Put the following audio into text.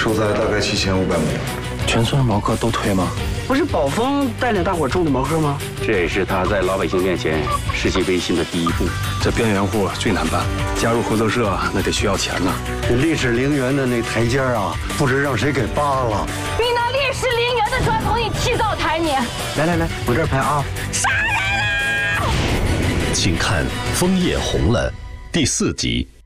收财大概7500亩。 全村毛客都推吗？ 不是宝峰带领大伙种的毛客吗？ 这也是他在老百姓面前实现维新的第一步。 这边缘户最难办，加入合作社那得需要钱呢。 这历史陵园的那台阶啊，不知让谁给扒了。 你那历史陵园的传统，你提早抬你。 来，我这儿拍啊！ 杀人啊！ 请看《枫叶红了》第4集。